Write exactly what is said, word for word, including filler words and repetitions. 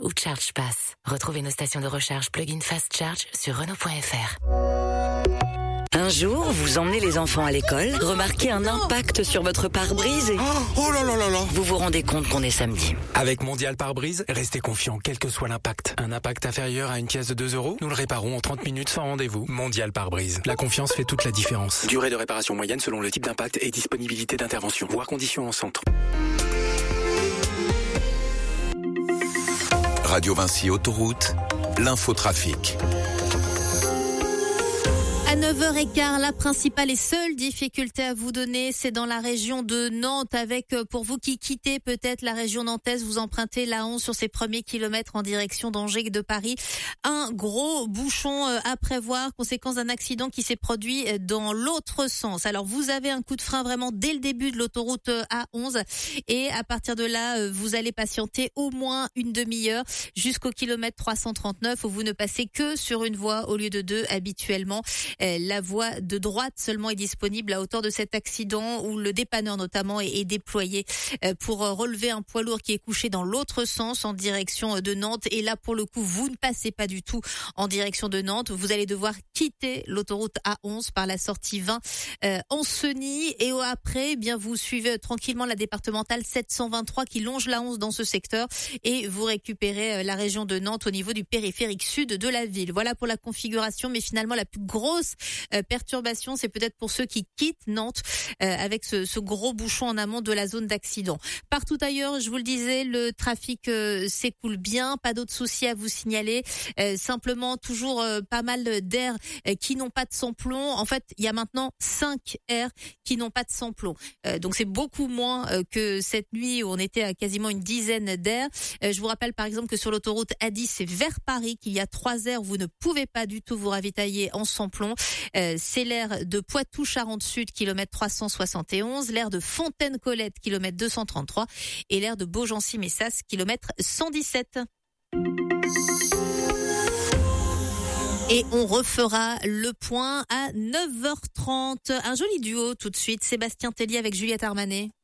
ou ChargePass. Retrouvez nos stations de recharge plug-in Fast Charge sur Renault point F R. Un jour, vous emmenez les enfants à l'école, remarquez un impact sur votre pare-brise et... Oh, oh là là là là Vous vous rendez compte qu'on est samedi. Avec Mondial Pare-Brise, restez confiant quel que soit l'impact. Un impact inférieur à une pièce de deux euros, nous le réparons en trente minutes sans rendez-vous. Mondial Pare-Brise. La confiance fait toute la différence. Durée de réparation moyenne selon le type d'impact et disponibilité d'intervention. Voir conditions en centre. Radio Vinci Autoroute, l'infotrafic. À neuf heures quinze, la principale et seule difficulté à vous donner, c'est dans la région de Nantes, avec, pour vous qui quittez peut-être la région nantaise, vous empruntez l'A onze sur ses premiers kilomètres en direction d'Angers de Paris. Un gros bouchon à prévoir, conséquence d'un accident qui s'est produit dans l'autre sens. Alors vous avez un coup de frein vraiment dès le début de l'autoroute A onze et à partir de là, vous allez patienter au moins une demi-heure jusqu'au kilomètre trois cent trente-neuf où vous ne passez que sur une voie au lieu de deux habituellement. La voie de droite seulement est disponible à hauteur de cet accident où le dépanneur notamment est, est déployé pour relever un poids lourd qui est couché dans l'autre sens en direction de Nantes. Et là, pour le coup, vous ne passez pas du tout en direction de Nantes. Vous allez devoir quitter l'autoroute A onze par la sortie vingt euh, en Seny. Et après, eh bien vous suivez tranquillement la départementale sept cent vingt-trois qui longe l'A onze dans ce secteur et vous récupérez la région de Nantes au niveau du périphérique sud de la ville. Voilà pour la configuration, mais finalement la plus grosse Euh, perturbation, c'est peut-être pour ceux qui quittent Nantes euh, avec ce, ce gros bouchon en amont de la zone d'accident. Partout ailleurs, je vous le disais, le trafic euh, s'écoule bien, pas d'autres soucis à vous signaler. Euh, simplement, toujours euh, pas mal d'air euh, qui n'ont pas de sans-plomb. En fait, il y a maintenant cinq airs qui n'ont pas de sans-plomb. Euh, donc c'est beaucoup moins euh, que cette nuit où on était à quasiment une dizaine d'airs. Euh, je vous rappelle par exemple que sur l'autoroute A dix, c'est vers Paris qu'il y a trois airs où vous ne pouvez pas du tout vous ravitailler en sans-plomb. Euh, c'est l'aire de Poitou-Charentes-Sud, kilomètre trois cent soixante et onze, l'aire de Fontaine-Colette, kilomètre deux cent trente-trois, et l'aire de Beaugency-Messas, kilomètre cent dix-sept. Et on refera le point à neuf heures trente. Un joli duo tout de suite, Sébastien Tellier avec Juliette Armanet.